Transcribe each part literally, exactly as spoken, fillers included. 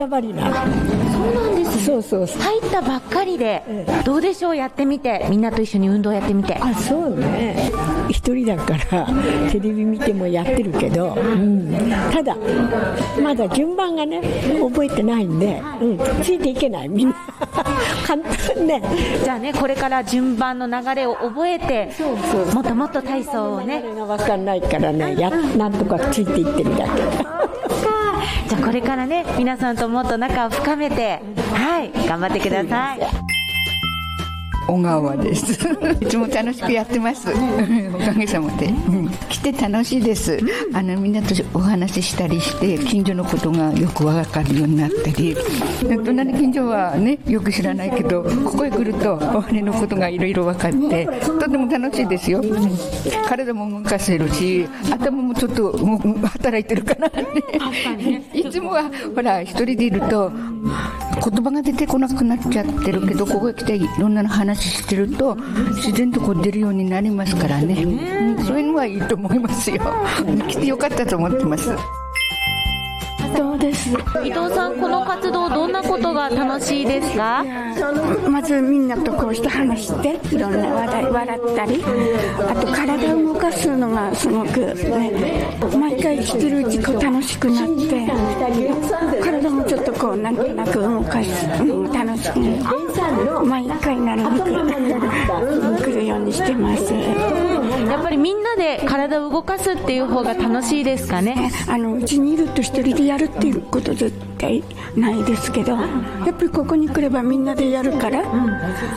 ばりな。 そうなんですね。 そうそうそう。 入ったばっかりで、どうでしょう、やってみて、みんなと一緒に運動やってみて。 あ、そうね。一人だからテレビ見てもやってるけど、うん、ただまだ順番がね覚えてないんで、うん、ついていけないみんな簡単ね。 じゃあね、これから順番の流れを覚えて、そうそう、もっともっと体操をね。 流れが分かんないからね、やなんとかついていってるだけ。 じゃあこれからね、皆さんともっと仲を深めて、はい、頑張ってください。 小川です。いつも楽しくやってます。おかげさまで、うん、来て楽しいです。あのみんなとお話ししたりして近所のことがよく分かるようになったり、隣近所はねよく知らないけど、ここへ来るとお金のことがいろいろ分かってとても楽しいですよ。体も動かせるし、頭もちょっと働いてるからね。いつもはほら一人でいると言葉が出てこなくなっちゃってるけど、ここへ来ていろんな話してると自然とこう出るようになりますからね、うん、そういうのはいいと思いますよ。来てよかったと思ってます。 どうです。 伊藤さん、この活動どんなことが楽しいですか？ まずみんなとこうして話していろんな話題笑ったり、あと体を動かすのがすごくね、毎回来てるうちこう楽しくなって、体もちょっとこうなんとなく動かす、うん、楽しく毎回なるべく来るようにしてます。 やっぱりみんなで体を動かすっていう方が楽しいですかね？ あのうちにいると一人でやるっていうこと絶対ないですけど、やっぱりここに来ればみんなでやるから、うん、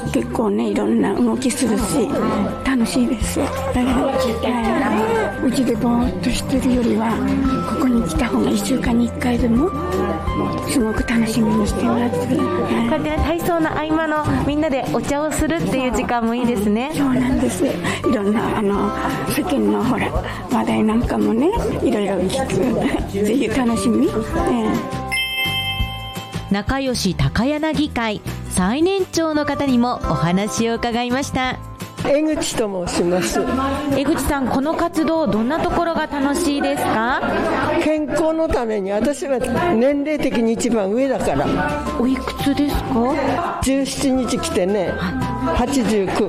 結構ねいろんな動きするし楽しいです。うちでぼーっとしてるよりはここに来た方がいっしゅうかんにいっかいでもすごく楽しみにしてます。こうやってね、体操の合間のみんなでお茶をするっていう時間もいいですね。 そうなんです。いろんなあの世間のほら話題なんかもねいろいろ聞くっていう楽しみ、えー、 仲良し高柳会最年長の方にもお話を伺いました。 江口と申します。 江口さん、この活動どんなところが楽しいですか？ 健康のために、私は年齢的に一番上だから。 おいくつですか？ じゅうしちにち来てね、はちじゅうきゅう。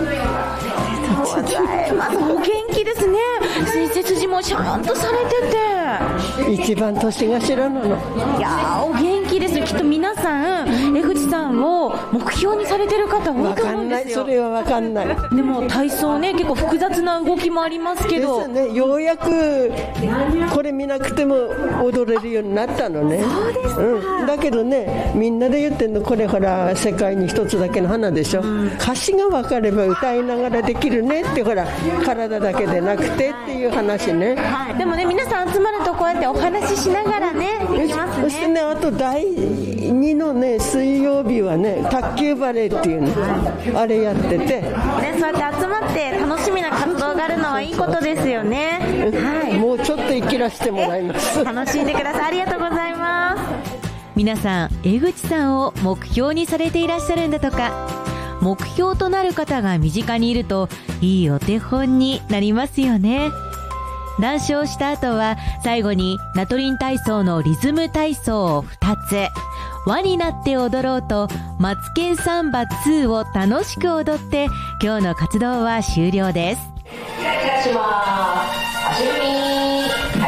お元気ですね。背筋もシャンとされてて、一番年頭なの。 いやー、お元気です。きっと皆さん江口さんを目標にされてる方多いと思うんですよ。 分かんない、それは分かんない。 でも体操ね、結構複雑な動きもありますけどですね、ようやくこれ見なくても踊れるようになったのね。 そうですか、 うん、だけどね、みんなで言ってんの、これほら世界に一つだけの花でしょ、うん、歌詞が分かれば歌いながらできるねって、ほら体だけでなくてっていう話ね、 はい、でもね、皆さん集まるとこうやってお話ししながらねできますね。 そしてね、あとだいにのね水曜日はね卓球バレーっていうの、あれやってて、ね、 そうやって集まって楽しみな活動があるのはいいことですよね、はい、 もうちょっと生きらせてもらいます。 楽しんでください。ありがとうございます。皆さん、江口さんを目標にされていらっしゃるんだとか。目標となる方が身近にいるといいお手本になりますよね。談笑した後は最後にナトリン体操のリズム体操をふたつ、輪になって踊ろうとマツケンサンバツーを楽しく踊って今日の活動は終了です。 キラキラします。足踏み、はい、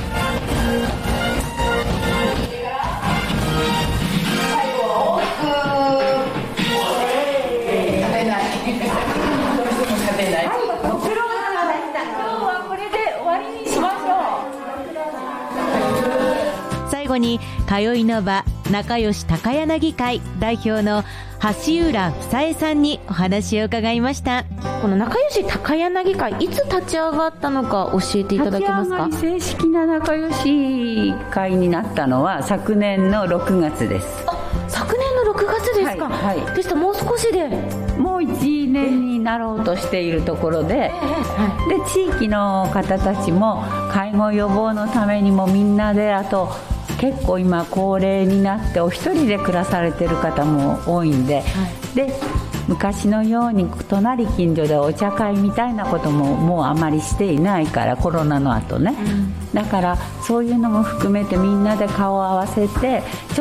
最後は大きく食べない食べない、はい、今日はこれで終わりにしましょう。最後に通いの場仲良し高柳会代表の橋浦房江さんにお話を伺いました。この仲良し高柳会、いつ立ち上がったのか教えていただけますか？ 立ち上がり正式な仲良し会になったのは昨年のろくがつです。 あ、昨年のろくがつですか？はい、はい、でしたらもう少しでもういちねんになろうとしているところで、はい、で地域の方たちも介護予防のためにもみんなで、あと結構今高齢になってお一人で暮らされてる方も多いんで、はい、で昔のように隣近所でお茶会みたいなことももうあまりしていないから、コロナの後ね、だからそういうのも含めてみんなで顔を合わせてちょ